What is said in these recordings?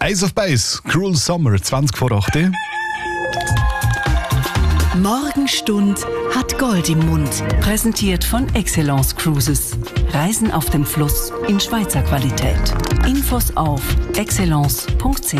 Ace of Base, Cruel Summer, 20 vor 8. Morgenstund hat Gold im Mund. Präsentiert von Excellence Cruises. Reisen auf dem Fluss in Schweizer Qualität. Infos auf excellence.ch.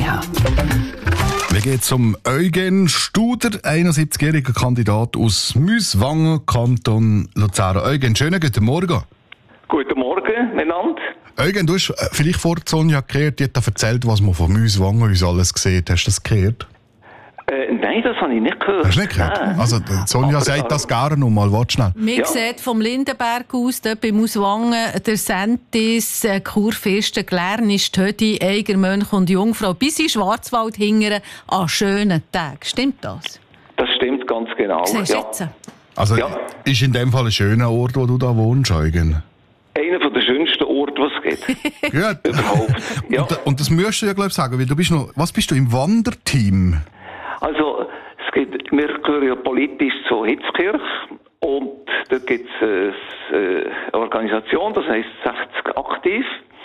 Wir gehen zum Eugen Studer, 71-jähriger Kandidat aus Müswangen, Kanton Luzern. Eugen, schönen guten Morgen. Guten Morgen, miteinander. Eugen, du hast vielleicht vor Sonja gehört, die hat da erzählt, was man von Müswangen uns alles sieht. Hast du das gehört? Nein, das habe ich nicht gehört. Hast du nicht gehört? Nein. Also Sonja sagt das gerne noch mal. Warte schnell. Man sieht vom Lindenberg aus, dort bei Muswangen, der Sentis, Kurfürsten, Glärnisch, Tödi, Eiger, Mönch und Jungfrau bis in Schwarzwald hingern an schönen Tagen. Stimmt das? Das stimmt ganz genau. Siehst du jetzt? Also ist in dem Fall ein schöner Ort, wo du da wohnst, Eugen? Einer der schönsten Orte, was es gibt. Gut. Überhaupt. Ja. Und das musst du ja, glaube ich, sagen, weil du bist noch... Was bist du, im Wanderteam? Also, wir gehören ja politisch zu Hitzkirch und da gibt es eine Organisation, das heisst 60 aktiv.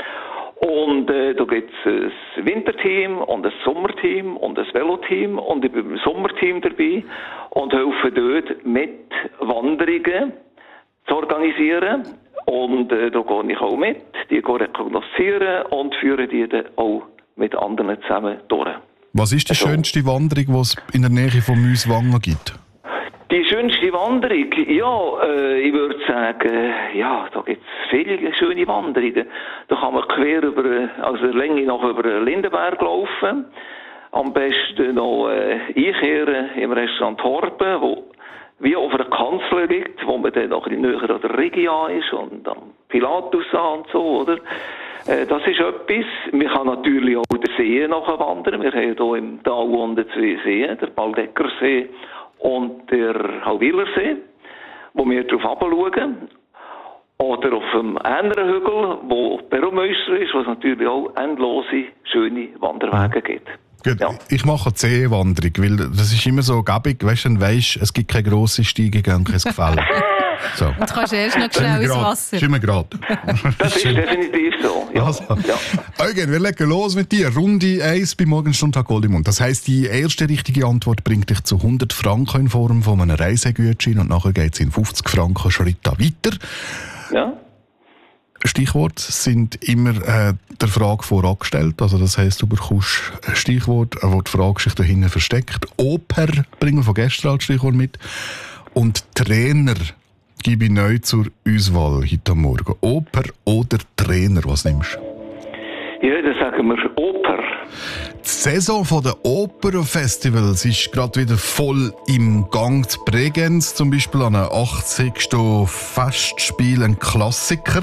Und da gibt es ein Winterteam und ein Sommerteam und ein Veloteam und ich bin im Sommerteam dabei und helfe dort mit Wanderungen zu organisieren. Und da gehe ich auch mit, die rekognoszieren und führen die dann auch mit anderen zusammen durch. Was ist die schönste Wanderung, die es in der Nähe von Müswangen gibt? Die schönste Wanderung? Ja, ich würde sagen, ja, da gibt es viele schöne Wanderungen. Da kann man quer über, also Länge noch über den Lindenberg laufen. Am besten noch einkehren im Restaurant Horben, wo wie auf einer Kanzel liegt, wo man dann noch ein bisschen näher an der Regia ist und am Pilatus an und so, oder? Das ist etwas. Man kann natürlich auch den See nachher wandern. Wir haben hier im Tal unten 2 Seen, der Baldeckersee und der Hauwilersee, wo wir drauf herabschauen. Oder auf einem anderen Hügel, wo Peromöster ist, wo es natürlich auch endlose, schöne Wanderwege gibt. Gut, ja. Ich mache eine Seewanderung, weil das ist immer so gäbig, weißt du, es gibt keine grosse Steige und kein Gefälle. So. Und du kannst erst noch schnell ins Wasser. Schwimmen gerade. Das ist definitiv so. Ja. Also. Ja. Eugen, wir legen los mit dir. Runde 1 bei Morgenstund hat Gold im Mund. Das heisst, die erste richtige Antwort bringt dich zu 100 Franken in Form von einem Reisegutschein und nachher geht es in 50 Franken Schritte weiter. Ja. Stichworte sind immer der Frage vorangestellt. Also das heisst, du bekommst ein Stichwort, wo die Frage sich dahinter versteckt. Oper bringen wir von gestern als Stichwort mit. Und Trainer gebe ich neu zur Auswahl heute Morgen. Oper oder Trainer, was nimmst du? Ja, dann sagen wir Oper. Die Saison der Opernfestivals ist gerade wieder voll im Gang. Zu Bregenz zum Beispiel an einem 80. Festspiel ein Klassiker.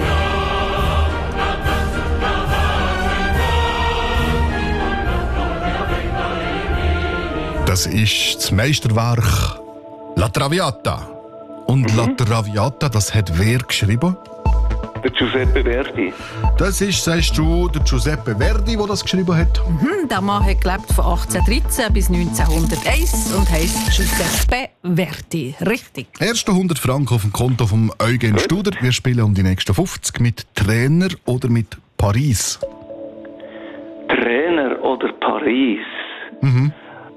Das ist das Meisterwerk La Traviata. Und La Traviata, das hat wer geschrieben? Der Giuseppe Verdi. Das ist, sagst du, der Giuseppe Verdi, der das geschrieben hat? Der Mann hat gelebt von 1813 bis 1901 und heisst Giuseppe Verdi. Richtig. Erste 100 Franken auf dem Konto von Eugen Studer. Wir spielen um die nächsten 50 mit Trainer oder mit Paris. Trainer oder Paris? Mhm.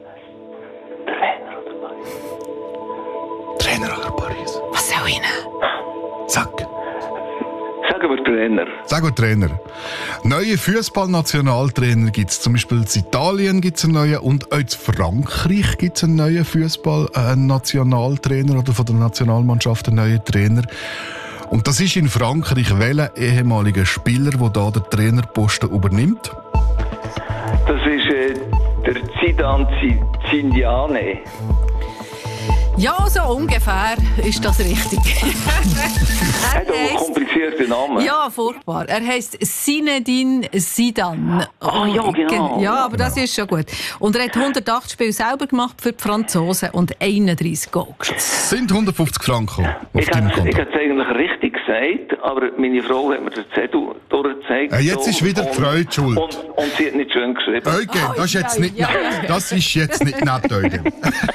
Trainer oder Paris? Trainer oder Paris? Was soll ich nehmen? Sag. Sagen wir Trainer. Sag mal Trainer. Neue Fußballnationaltrainer gibt es. Zum Beispiel in Italien gibt es einen neuen und auch in Frankreich gibt es einen neuen Fußball-Nationaltrainer oder von der Nationalmannschaft einen neuen Trainer. Und das ist in Frankreich welcher ehemaliger Spieler, der da den Trainerposten übernimmt? Das ist der Zidane Zidane. Ja, so ungefähr ist das richtig. Er hat auch einen komplizierten Namen. Ja, furchtbar. Er heisst Zinedine Zidane. Ja, genau. Ja, aber das ist schon gut. Und er hat 108 Spiele selber gemacht für die Franzosen und 31 Goal geschossen. Das sind 150 Franken auf deinem Ich Konto. hätte es eigentlich richtig gesagt, aber meine Frau hat mir den Zettel durchgezeigt. Jetzt ist wieder die Freude schuld. Und sie hat nicht schön geschrieben. Eugen, das ist jetzt nicht nett. Das ist jetzt nicht nett, Eugen.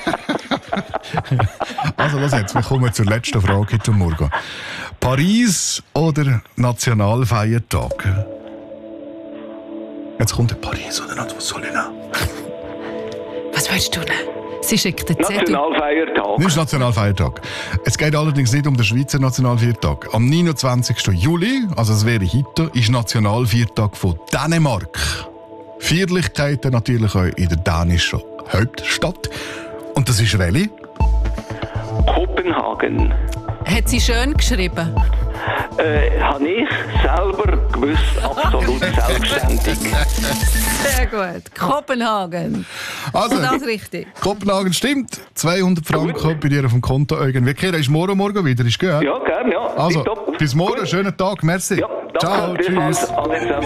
Also, los jetzt, wir kommen zur letzten Frage heute Morgen. Paris oder Nationalfeiertag? Jetzt kommt der Paris oder nicht, was soll ich nehmen? Was willst du nehmen? Sie schickt den Zettel. Nationalfeiertag. Nicht Nationalfeiertag. Es geht allerdings nicht um den Schweizer Nationalviertag. Am 29. Juli, also es wäre heute, ist Nationalviertag von Dänemark. Feierlichkeiten natürlich auch in der dänischen Hauptstadt. Und das ist welche? Kopenhagen. Hat sie schön geschrieben? Habe ich selber gewusst, absolut selbstständig. Sehr gut. Kopenhagen. Also, Das richtig. Kopenhagen stimmt. 200 Franken bei dir auf dem Konto. Irgendwie. Kira, ist morgen wieder, ist gut? Ja, gerne, ja. Also, Tipptopp. bis morgen, Gut. schönen Tag, merci. Ja, danke. Ciao, tschüss. Alle zusammen.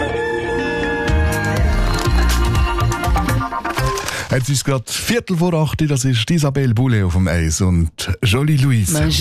Jetzt ist es gerade 7:45, das ist Isabelle Boulay auf dem Eis und Jolie Louise.